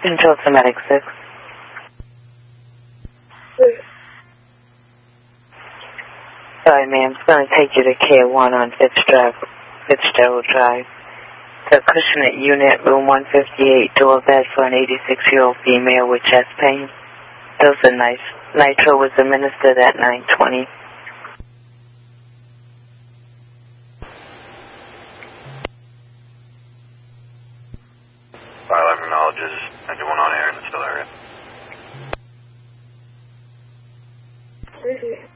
Control Somatic 6. Sorry, ma'am. It's going to take you to Care 1 on Fitzgerald Drive. The Cushionate Unit, Room 158, dual bed for an 86-year-old female with chest pain. Dose of nitro was administered at 9:20. Biologist, 91 on air in the still area.